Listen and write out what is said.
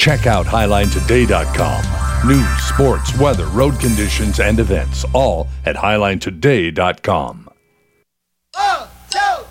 Check out HighlineToday.com. News, sports, weather, road conditions, and events, all at HighlineToday.com.